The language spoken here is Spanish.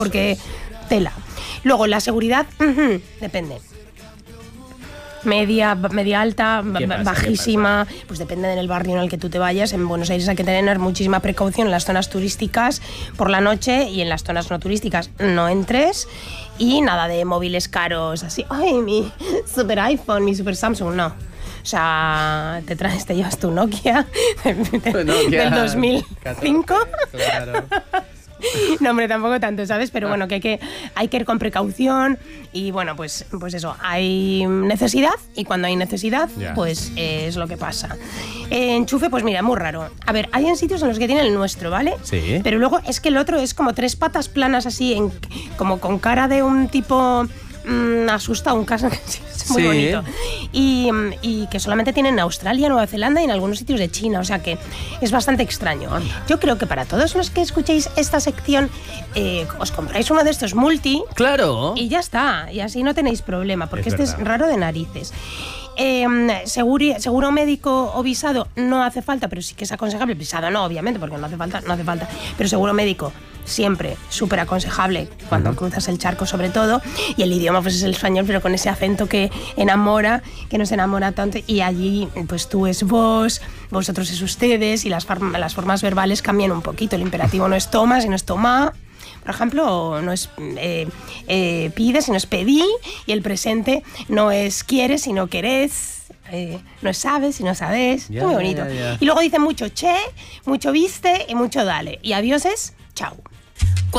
porque tela. Luego, la seguridad, depende. Media alta, bajísima, pues depende del barrio en el que tú te vayas. En Buenos Aires hay que tener muchísima precaución en las zonas turísticas por la noche, y en las zonas no turísticas no entres, y nada de móviles caros así, ay, mi super iPhone, mi super Samsung, no. O sea, te llevas tu Nokia del 2005. Claro. No, hombre, tampoco tanto, ¿sabes? Pero bueno, que hay que ir con precaución, y bueno, pues eso, hay necesidad, y cuando hay necesidad, pues es lo que pasa. Enchufe, pues mira, muy raro. A ver, hay en sitios en los que tiene el nuestro, ¿vale? Sí. Pero luego es que el otro es como 3 patas planas así, como con cara de un tipo... asusta un caso, es muy bonito, y que solamente tienen en Australia, Nueva Zelanda y en algunos sitios de China, o sea que es bastante extraño. Yo creo que para todos los que escuchéis esta sección, os compráis uno de estos multi, Claro. y ya está, y así no tenéis problema, porque este es raro de narices. Seguro médico o visado no hace falta, pero sí que es aconsejable. Visado no, obviamente, porque no hace falta, pero seguro médico siempre súper aconsejable cuando cruzas el charco, sobre todo, y el idioma pues es el español, pero con ese acento que enamora, que nos enamora tanto, y allí pues tú es vos, vosotros es ustedes, y las formas verbales cambian un poquito. El imperativo no es toma, sino es toma. Por ejemplo, no es pide, sino es pedí, y el presente no es quieres, sino querés, no es sabes, sino sabés. Muy bonito. Y luego dicen mucho che, mucho viste y mucho dale. Y adiós es chao.